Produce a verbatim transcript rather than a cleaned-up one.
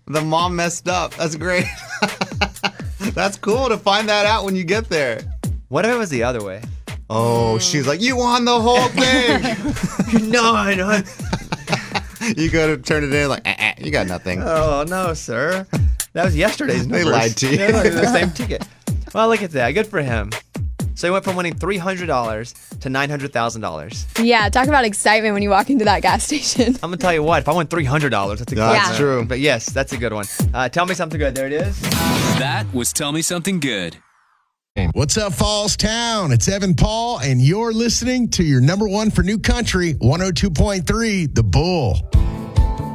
The mom messed up. That's great. That's cool to find that out when you get there. What if it was the other way? Oh, she's like, you won the whole thing. No, I know. You go to turn it in like, eh, eh, you got nothing. Oh, no, sir. That was yesterday's numbers. They lied to you. Yeah, look, the same ticket. Well, look at that. Good for him. So he went from winning three hundred dollars to nine hundred thousand dollars. Yeah, talk about excitement when you walk into that gas station. I'm going to tell you what. If I won three hundred dollars, that's a good That's one. Yeah. true. But yes, that's a good one. Uh, tell me something good. There it is. That was Tell Me Something Good. What's up, Falls Town? It's Evan Paul, and you're listening to your number one for new country, one oh two point three, The Bull.